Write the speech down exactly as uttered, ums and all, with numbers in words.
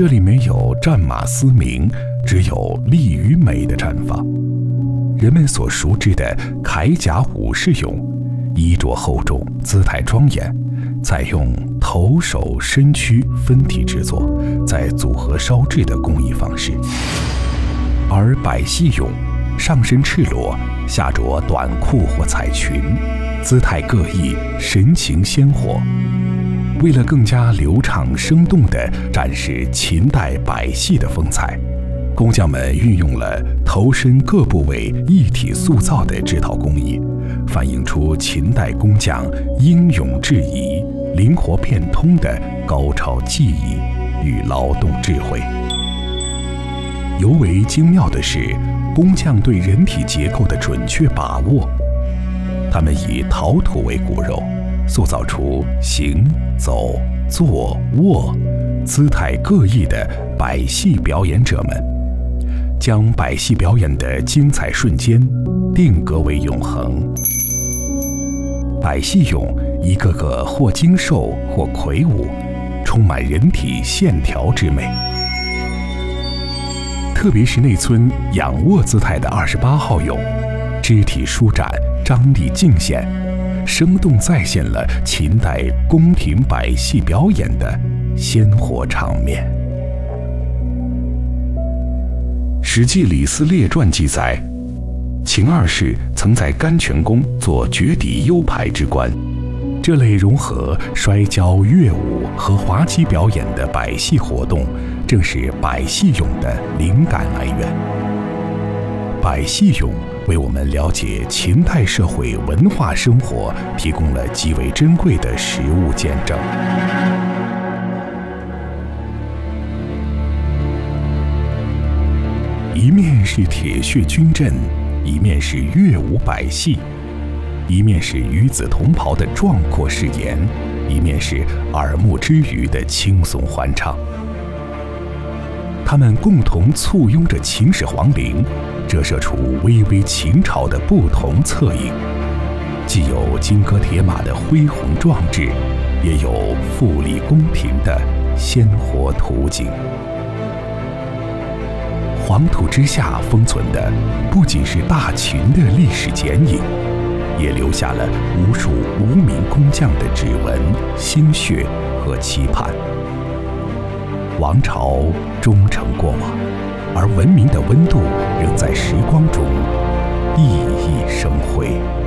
这里没有战马嘶鸣，只有力与美的绽放。人们所熟知的铠甲武士俑，衣着厚重，姿态庄严，采用头手身躯分体制作，再组合烧制的工艺方式。而百戏俑上身赤裸，下着短裤或彩裙，姿态各异，神情鲜活。为了更加流畅生动地展示秦代百戏的风采，工匠们运用了头身各部位一体塑造的制陶工艺，反映出秦代工匠英勇制夷、灵活变通的高超技艺与劳动智慧。尤为精妙的是，工匠对人体结构的准确把握。他们以陶土为骨肉，塑造出行、走、坐、卧姿态各异的百戏表演者们，将百戏表演的精彩瞬间定格为永恒。百戏俑一个个或精瘦或魁梧，充满人体线条之美。特别是那尊仰卧姿态的二十八号俑，肢体舒展，张力尽显，生动再现了秦代宫廷百戏表演的鲜活场面。《史记·李斯列传》记载，秦二世曾在甘泉宫做绝底优排之官。这类融合摔跤、乐舞和滑稽表演的百戏活动，正是百戏俑的灵感来源。百戏俑为我们了解秦代社会文化生活提供了极为珍贵的实物见证。一面是铁血军阵，一面是乐舞百戏，一面是与子同袍的壮阔誓言，一面是耳目之娱的轻松欢唱。他们共同簇拥着秦始皇陵，折射出巍巍秦朝的不同侧影，既有金戈铁马的恢宏壮志，也有富丽宫廷的鲜活图景。黄土之下封存的不仅是大秦的历史剪影，也留下了无数无名工匠的指纹、心血和期盼。王朝终成过往，而文明的温度仍在时光中熠熠生辉。